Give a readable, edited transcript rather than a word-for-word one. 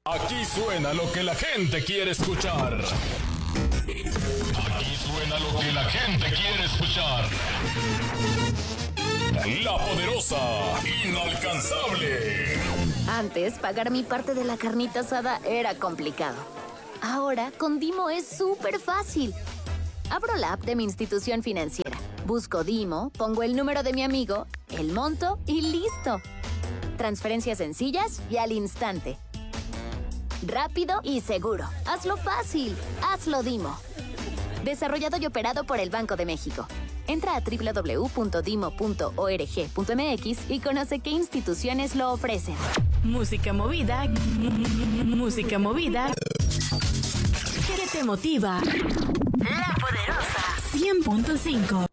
Aquí suena lo que la gente quiere escuchar. Aquí suena lo que la gente quiere escuchar. La poderosa, inalcanzable. Antes, pagar mi parte de la carnita asada era complicado. Ahora, con Dimo es súper fácil. Abro la app de mi institución financiera, busco Dimo, pongo el número de mi amigo, el monto y ¡listo! Transferencias sencillas y al instante. Rápido y seguro. Hazlo fácil. Hazlo Dimo. Desarrollado y operado por el Banco de México. Entra a www.dimo.org.mx y conoce qué instituciones lo ofrecen. Música movida. Música movida. ¿Qué te motiva? La Poderosa 100.5.